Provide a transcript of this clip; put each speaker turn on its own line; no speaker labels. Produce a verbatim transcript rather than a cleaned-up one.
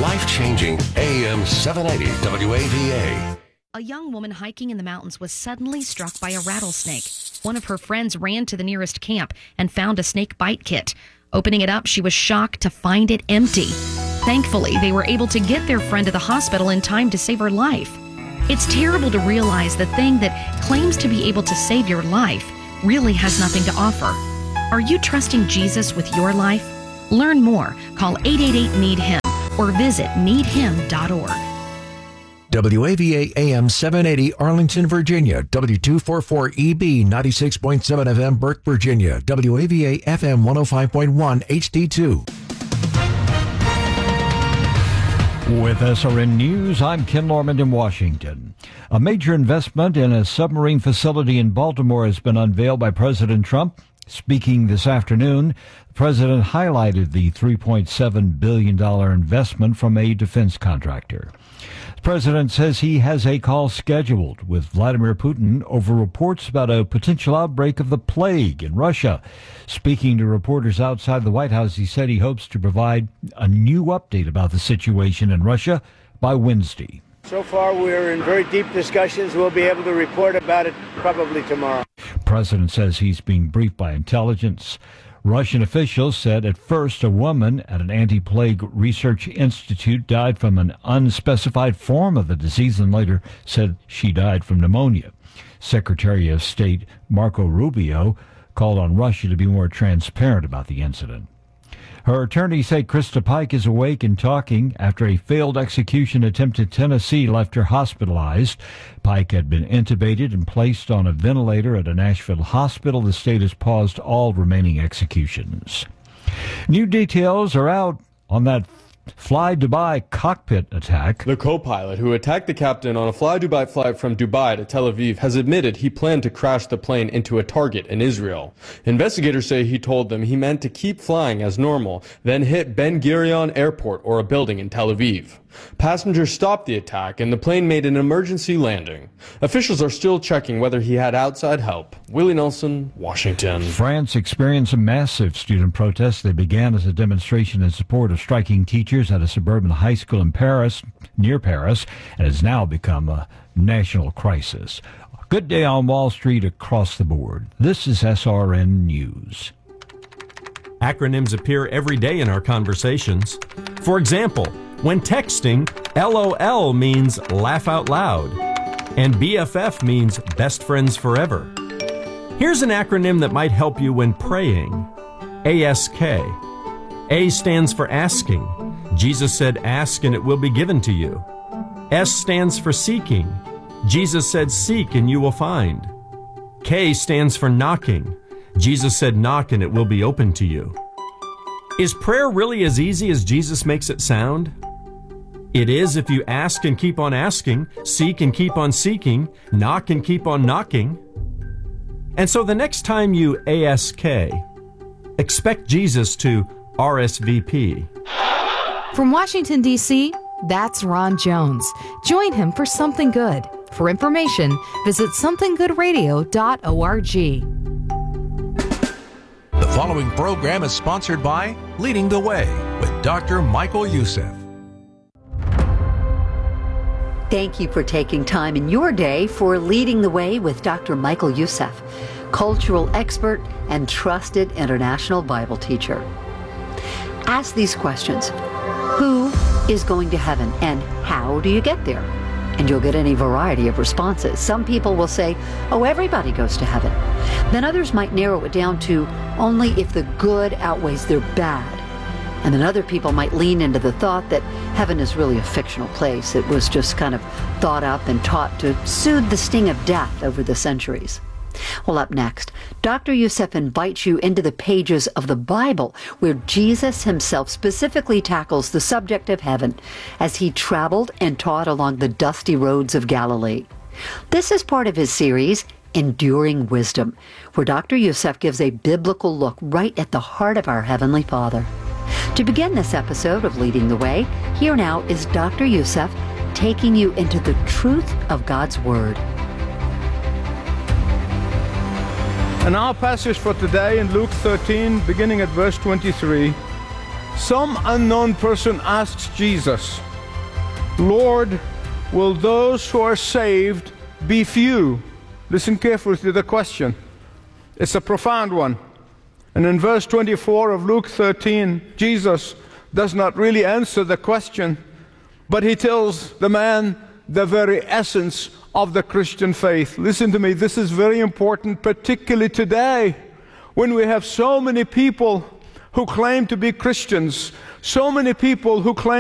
life-changing A M seven eighty W A V A.
A young woman hiking in the mountains was suddenly struck by a rattlesnake. One of her friends ran to the nearest camp and found a snake bite kit. Opening it up, she was shocked to find it empty. Thankfully, they were able to get their friend to the hospital in time to save her life. It's terrible to realize the thing that claims to be able to save your life really has nothing to offer. Are you trusting Jesus with your life? Learn more. Call eight eight eight, need him or visit need him dot org.
W A V A A M seven eighty Arlington, Virginia. W two forty-four E B ninety-six point seven F M Burke, Virginia. W A V A F M one oh five point one H D two.
With S R N News, I'm Ken Lorman in Washington. A major investment in a submarine facility in Baltimore has been unveiled by President Trump. Speaking this afternoon, the president highlighted the three point seven billion dollars investment from a defense contractor. The president says he has a call scheduled with Vladimir Putin over reports about a potential outbreak of the plague in Russia. Speaking to reporters outside the White House, he said he hopes to provide a new update about the situation in Russia by Wednesday.
So far, we're in very deep discussions. We'll be able to report about it probably tomorrow.
The president says he's being briefed by intelligence. Russian officials said at first a woman at an anti-plague research institute died from an unspecified form of the disease and later said she died from pneumonia. Secretary of State Marco Rubio called on Russia to be more transparent about the incident. Her attorneys say Krista Pike is awake and talking after a failed execution attempt in Tennessee left her hospitalized. Pike had been intubated and placed on a ventilator at a Nashville hospital. The state has paused all remaining executions. New details are out on that Fly Dubai cockpit attack.
The co-pilot who attacked the captain on a Fly Dubai flight from Dubai to Tel Aviv has admitted he planned to crash the plane into a target in Israel. Investigators say he told them he meant to keep flying as normal, then hit Ben Gurion Airport or a building in Tel Aviv. Passengers stopped the attack and the plane made an emergency landing. Officials are still checking whether he had outside help. Willie Nelson, Washington.
France experienced a massive student protest. They began as a demonstration in support of striking teachers at a suburban high school in Paris, near Paris, and has now become a national crisis. Good day on Wall Street across the board. This is S R N News.
Acronyms appear every day in our conversations. For example, when texting, L O L means laugh out loud, and B F F means best friends forever. Here's an acronym that might help you when praying. A S K. A stands for asking. Jesus said, ask and it will be given to you. S stands for seeking. Jesus said, seek and you will find. K stands for knocking. Jesus said, knock and it will be open to you. Is prayer really as easy as Jesus makes it sound? It is if you ask and keep on asking, seek and keep on seeking, knock and keep on knocking. And so the next time you A S K, expect Jesus to R S V P.
From Washington, D C, that's Ron Jones. Join him for Something Good. For information, visit something good radio dot org.
The following program is sponsored by Leading the Way with Doctor Michael Youssef.
Thank you for taking time in your day for Leading the Way with Doctor Michael Youssef, cultural expert and trusted international Bible teacher. Ask these questions. Who is going to heaven and how do you get there? And you'll get any variety of responses. Some people will say, oh, everybody goes to heaven. Then others might narrow it down to only if the good outweighs their bad. And then other people might lean into the thought that heaven is really a fictional place. It was just kind of thought up and taught to soothe the sting of death over the centuries. Well, up next, Doctor Youssef invites you into the pages of the Bible where Jesus himself specifically tackles the subject of heaven as he traveled and taught along the dusty roads of Galilee. This is part of his series, Enduring Wisdom, where Doctor Youssef gives a biblical look right at the heart of our Heavenly Father. To begin this episode of Leading the Way, here now is Doctor Youssef taking you into the truth of God's Word.
And our passage for today in Luke thirteen, beginning at verse twenty-three. Some unknown person asks Jesus, Lord, will those who are saved be few? Listen carefully to the question. It's a profound one. And in verse twenty-four of Luke thirteen, Jesus does not really answer the question, but he tells the man the very essence of the Christian faith. Listen to me, this is very important, particularly today, when we have so many people who claim to be Christians, so many people who claim